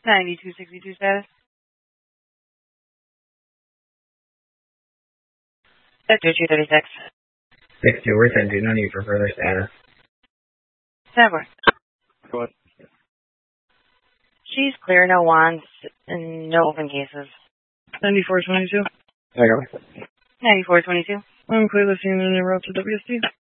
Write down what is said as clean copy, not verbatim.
9262 status. Sector 236. 6-2, we're 10-2, no need for further status. Never. Go ahead. She's clear, no wands, and no open cases. 9422. Hang on. 9422. I'm clear the scene and en route to WSD.